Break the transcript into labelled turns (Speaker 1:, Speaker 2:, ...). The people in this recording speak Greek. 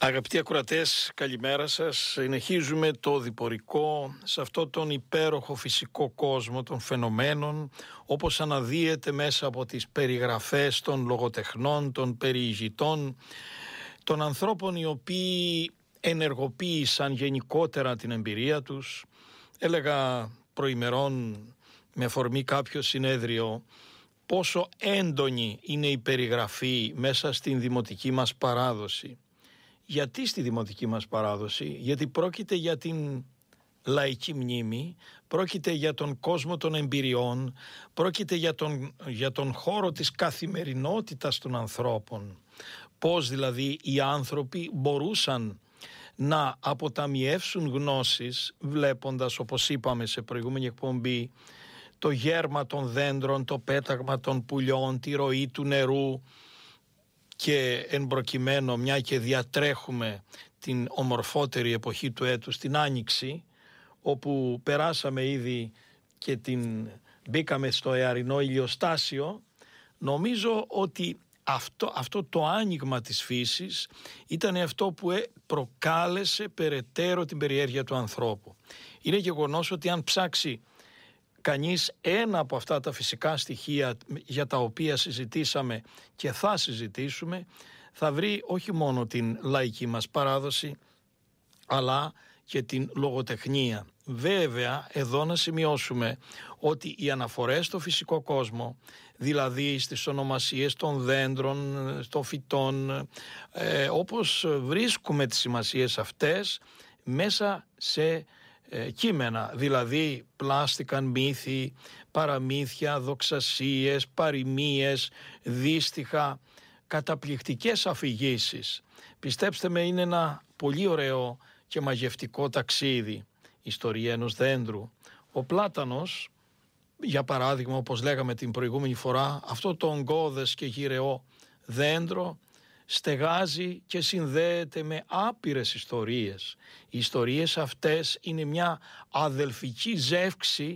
Speaker 1: Αγαπητοί ακροατές, καλημέρα σας. Συνεχίζουμε το διπορικό σε αυτό τον υπέροχο φυσικό κόσμο των φαινομένων, όπως αναδύεται μέσα από τις περιγραφές των λογοτεχνών, των περιηγητών, των ανθρώπων οι οποίοι ενεργοποίησαν γενικότερα την εμπειρία τους. Έλεγα προημερών με αφορμή κάποιο συνέδριο πόσο έντονη είναι η περιγραφή μέσα στην δημοτική μας παράδοση. Γιατί στη δημοτική μας παράδοση? Γιατί πρόκειται για την λαϊκή μνήμη, πρόκειται για τον κόσμο των εμπειριών, πρόκειται για τον χώρο της καθημερινότητας των ανθρώπων. Πώς δηλαδή οι άνθρωποι μπορούσαν να αποταμιεύσουν γνώσεις βλέποντας, όπως είπαμε σε προηγούμενη εκπομπή, το γέρμα των δέντρων, το πέταγμα των πουλιών, τη ροή του νερού, και εν προκειμένου, μια και διατρέχουμε την ομορφότερη εποχή του έτους, την Άνοιξη, όπου περάσαμε ήδη και μπήκαμε στο εαρινό ηλιοστάσιο, νομίζω ότι αυτό το άνοιγμα της φύσης ήταν αυτό που προκάλεσε περαιτέρω την περιέργεια του ανθρώπου. Είναι γεγονός ότι αν ψάξει κανείς ένα από αυτά τα φυσικά στοιχεία για τα οποία συζητήσαμε και θα συζητήσουμε, θα βρει όχι μόνο την λαϊκή μας παράδοση, αλλά και την λογοτεχνία. Βέβαια, εδώ να σημειώσουμε ότι οι αναφορές στο φυσικό κόσμο, δηλαδή στις ονομασίες των δέντρων, των φυτών, όπως βρίσκουμε τις σημασίες αυτές μέσα σε κείμενα, δηλαδή πλάστηκαν μύθοι, παραμύθια, δοξασίες, παροιμίες, δύστιχα, καταπληκτικές αφηγήσεις. Πιστέψτε με, είναι ένα πολύ ωραίο και μαγευτικό ταξίδι. Ιστορία ενός δέντρου. Ο πλάτανος, για παράδειγμα, όπως λέγαμε την προηγούμενη φορά, αυτό το ογκώδες και γυρεό δέντρο στεγάζει και συνδέεται με άπειρες ιστορίες. Οι ιστορίες αυτές είναι μια αδελφική ζεύξη